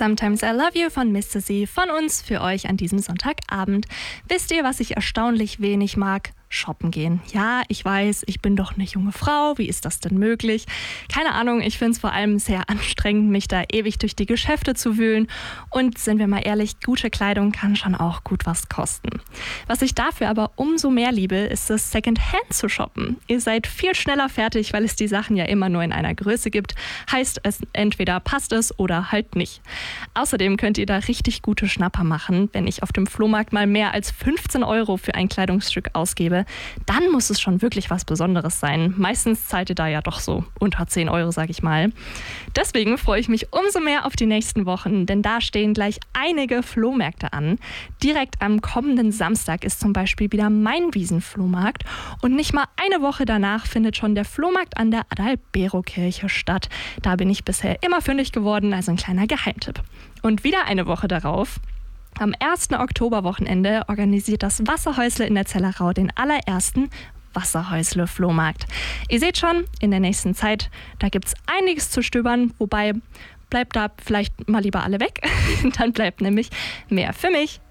Sometimes I Love You von Mr. C von uns für euch an diesem Sonntagabend. Wisst ihr, was ich erstaunlich wenig mag? Shoppen gehen. Ja, ich weiß, ich bin doch eine junge Frau. Wie ist das denn möglich? Keine Ahnung, ich finde es vor allem sehr anstrengend, mich da ewig durch die Geschäfte zu wühlen. Und sind wir mal ehrlich, gute Kleidung kann schon auch gut was kosten. Was ich dafür aber umso mehr liebe, ist es, Secondhand zu shoppen. Ihr seid viel schneller fertig, weil es die Sachen ja immer nur in einer Größe gibt. Heißt, es entweder passt es oder halt nicht. Außerdem könnt ihr da richtig gute Schnapper machen. Wenn ich auf dem Flohmarkt mal mehr als 15 € für ein Kleidungsstück ausgebe, dann muss es schon wirklich was Besonderes sein. Meistens zahlt ihr da ja doch so unter 10 €, sag ich mal. Deswegen freue ich mich umso mehr auf die nächsten Wochen, denn da stehen gleich einige Flohmärkte an. Direkt am kommenden Samstag ist zum Beispiel wieder mein Wiesenflohmarkt und nicht mal eine Woche danach findet schon der Flohmarkt an der Adalbero-Kirche statt. Da bin ich bisher immer fündig geworden, also ein kleiner Geheimtipp. Und wieder eine Woche darauf, am 1. Oktoberwochenende organisiert das Wasserhäusle in der Zellerau den allerersten Wasserhäusle-Flohmarkt. Ihr seht schon, in der nächsten Zeit, da gibt's einiges zu stöbern, wobei bleibt da vielleicht mal lieber alle weg. Dann bleibt nämlich mehr für mich.